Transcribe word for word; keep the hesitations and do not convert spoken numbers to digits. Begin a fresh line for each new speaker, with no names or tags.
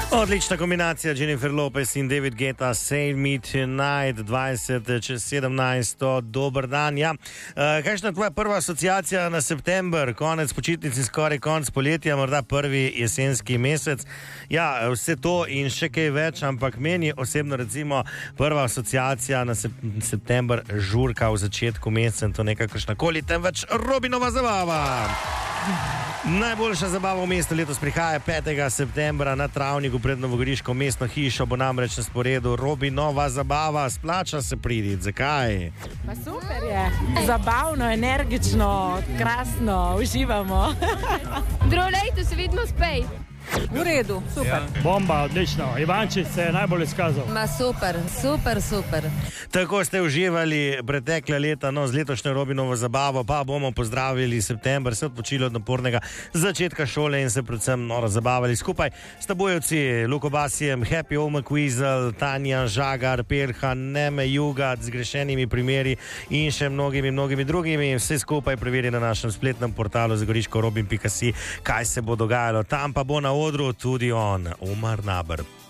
Odlična kombinacija Jennifer Lopez in David Guetta, Save Me Tonight, dvajset čez sedemnajst. Dober dan. Ja. Uh, kakšna je tvoja prva asociacija na september, konec počitnic in skoraj konec poletja, morda prvi jesenski mesec? Ja, vse to in še kaj več, ampak meni osebno recimo prva asociacija na sep september žurka v začetku meseca, to nekakršna koli, temveč Robinova zabava. Najboljša zabava v mestu letos prihaja petega septembra na Travniku pred novogoriško mestno hišo, bo namreč na sporedu Robinova zabava. Splača se priditi. Zakaj?
Pa super je. Zabavno, energično, krasno, uživamo.
Drugo leto se vidimo spet.
V redu, super. Ja.
Bomba, odlično. Ivančič se je najbolj izkazal.
Ma super, super, super.
Tako ste uživali pretekle leta, no z letošnjo Robinovo zabavo, pa bomo pozdravili september, se odpočili od napornega začetka šole in se predvsem noro zabavali skupaj s tabojevci, Luko Basijem, Happy Oma Kvizel, Tanja Žagar, Perha, Neme Jugat, z grešenimi primeri in še mnogimi, mnogimi drugimi. Vse skupaj preveri na našem spletnem portalu zagoriško robin pika si, kaj se bo dogajalo. Tam pa bo na odru tudi on, Omar Naber.